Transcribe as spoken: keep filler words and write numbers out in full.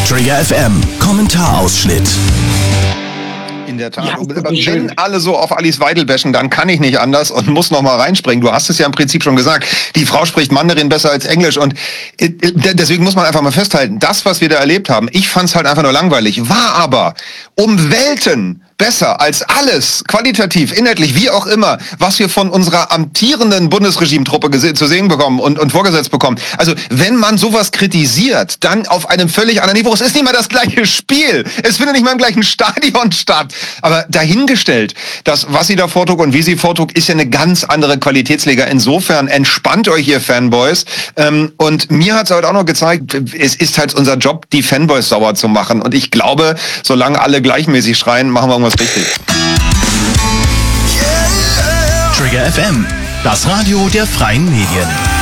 Trigger F M, Kommentarausschnitt. In der Tat. Ja, aber wenn alle so auf Alice Weidel bashen, dann kann ich nicht anders und muss noch mal reinspringen. Du hast es ja im Prinzip schon gesagt. Die Frau spricht Mandarin besser als Englisch und deswegen muss man einfach mal festhalten, das, was wir da erlebt haben, ich fand es halt einfach nur langweilig, war aber um Welten besser als alles, qualitativ, inhaltlich, wie auch immer, was wir von unserer amtierenden Bundesregimetruppe gese- zu sehen bekommen und, und vorgesetzt bekommen. Also, wenn man sowas kritisiert, dann auf einem völlig anderen Niveau. Es ist nicht mal das gleiche Spiel. Es findet nicht mal im gleichen Stadion statt. Aber dahingestellt, das, was sie da vortrug und wie sie vortrug, ist ja eine ganz andere Qualitätsliga. Insofern entspannt euch, ihr Fanboys. Ähm, und mir hat es heute auch noch gezeigt, es ist halt unser Job, die Fanboys sauer zu machen. Und ich glaube, solange alle gleichmäßig schreien, machen wir irgendwas richtig. Trigger F M, das Radio der freien Medien.